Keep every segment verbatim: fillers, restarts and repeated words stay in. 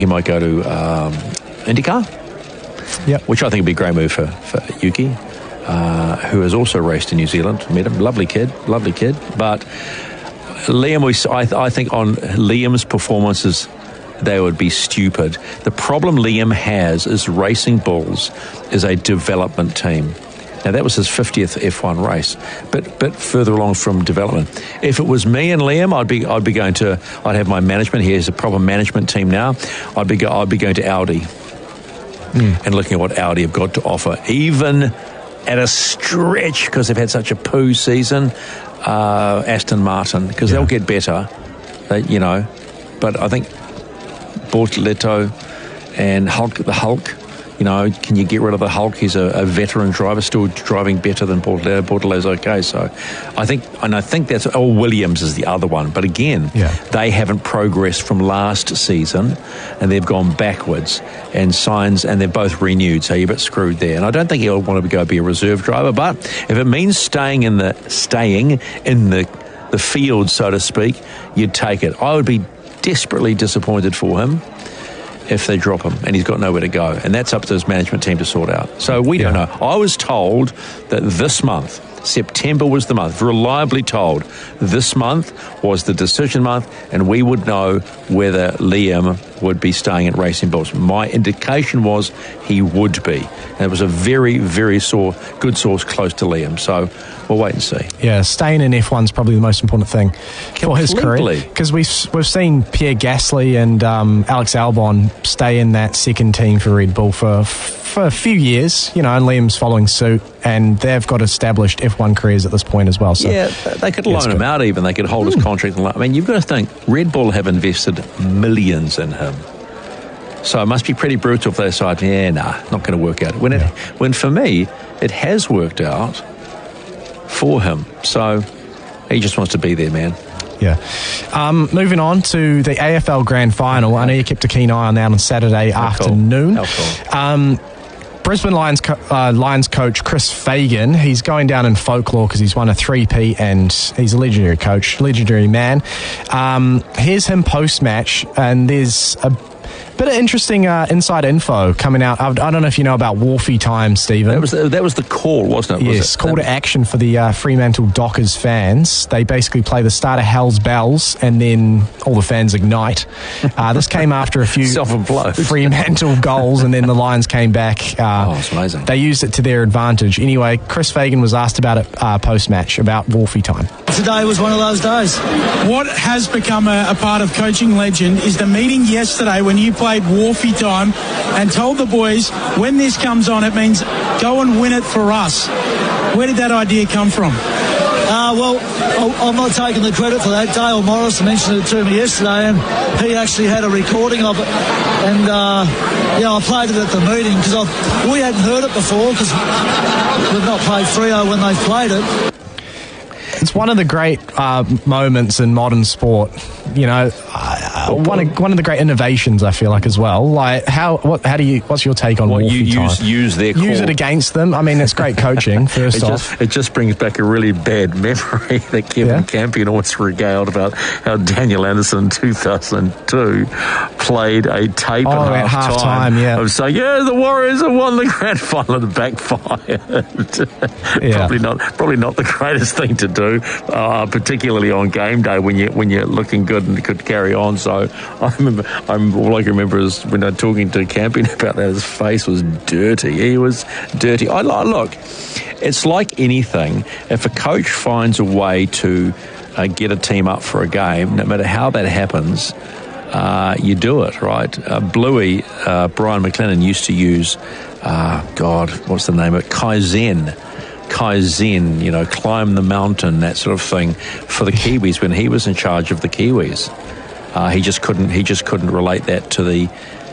he might go to um, IndyCar, yep. which I think would be a great move for, for Yuki, uh, who has also raced in New Zealand. Met him, lovely kid, lovely kid. But Liam, we, I, I think on Liam's performances, they would be stupid. The problem Liam has is Racing Bulls is a development team. Now, that was his fiftieth F one race, but but further along from development. If it was me and Liam, I'd be I'd be going to I'd have my management. He has a proper management team now. I'd be go, I'd be going to Audi mm. and looking at what Audi have got to offer, even at a stretch, because they've had such a poo season. Uh, Aston Martin, because yeah. they'll get better, they, you know. But I think Bortoleto and Hulk, the Hulk. You know, can you get rid of the Hulk? He's a, a veteran driver, still driving better than Bortoleto. Bortoleto's okay, so I think, and I think that's, oh, Williams is the other one. But again, yeah. they haven't progressed from last season, and they've gone backwards. And Sainz, and they're both renewed, so you're a bit screwed there. And I don't think he'll want to go be a reserve driver, but if it means staying in the staying in the the field, so to speak, you'd take it. I would be desperately disappointed for him if they drop him, and he's got nowhere to go. And that's up to his management team to sort out. So we yeah. don't know. I was told that this month, September was the month, reliably told, this month was the decision month, and we would know whether Liam would be staying at Racing Bulls. My indication was he would be. And it was a very, very sore, good source close to Liam. So we'll wait and see. Yeah, staying in F one is probably the most important thing Completely. for his career. Because we've, we've seen Pierre Gasly and um, Alex Albon stay in that second team for Red Bull for, for a few years, you know, and Liam's following suit, and they've got established F one careers at this point as well. So yeah, they could loan him out even. They could hold mm. his contract. I mean, you've got to think, Red Bull have invested millions in him. So it must be pretty brutal if they decide, yeah, nah, not going to work out. When, it, yeah. when for me, it has worked out for him. So he just wants to be there, man. Yeah. Um, moving on to the A F L Grand Final. I know you kept a keen eye on that on Saturday How afternoon. Cool. How cool. Um, Brisbane Lions, co- uh, Lions coach Chris Fagan, he's going down in folklore because he's won a three-peat and he's a legendary coach, legendary man. Um, here's him post-match, and there's a bit of interesting uh, inside info coming out. I, I don't know if you know about Wharfie time, Stephen. That was the, that was the call, wasn't it? Was yes, it? call to action for the uh, Fremantle Dockers fans. They basically play the start of Hell's Bells, and then all the fans ignite. Uh, this came after a few Fremantle goals, and then the Lions came back. Uh, oh, it's amazing. They used it to their advantage. Anyway, Chris Fagan was asked about it uh, post-match, about Wharfie time. Today was one of those days. What has become a, a part of coaching legend is the meeting yesterday when you played Wharfie time and told the boys, when this comes on, it means go and win it for us. Where did that idea come from? Uh, well, I'm not taking the credit for that. Dale Morris mentioned it to me yesterday, and he actually had a recording of it. And, uh, yeah, I played it at the meeting because we hadn't heard it before because we've not played Freo when they've played it. It's one of the great uh, moments in modern sport. You know, uh, one of one of the great innovations, I feel like, as well. Like how what how do you what's your take on what you Wharfie use time? use their call. Use it against them? I mean, it's great coaching. First it off, just, it just brings back a really bad memory that Kevin yeah. Campion always regaled about how Daniel Anderson in two thousand two played a tape oh, at half, half time, time yeah. of saying, yeah, the Warriors have won the grand final and backfired. yeah. Probably not probably not the greatest thing to do. Uh, particularly on game day when you when you're looking good and could carry on. So I remember, I'm all I can remember is when I'm talking to Campion about that, his face was dirty. He was dirty. I look, it's like anything. If a coach finds a way to uh, get a team up for a game, no matter how that happens, uh, you do it, right? Uh, Bluey, uh, Brian McLennan used to use, uh, God, what's the name of it? Kaizen. Kaizen, you know, climb the mountain, that sort of thing for the Kiwis when he was in charge of the Kiwis. Uh, he just couldn't he just couldn't relate that to the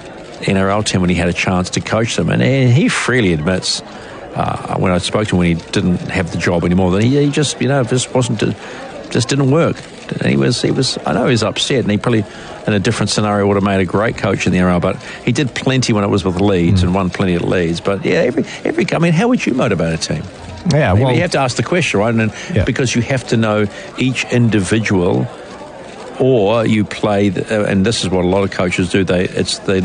N R L team when he had a chance to coach them. And he freely admits, uh, when I spoke to him when he didn't have the job anymore, that he, he just, you know, just wasn't, just didn't work. And he was, he was, I know he was upset, and he probably, in a different scenario, would have made a great coach in the N R L, but he did plenty when it was with Leeds mm. and won plenty of Leeds. But yeah, every, every, I mean, how would you motivate a team? Yeah, well, you have to ask the question, right? And yeah. because you have to know each individual, or you play, the, and this is what a lot of coaches do. They it's they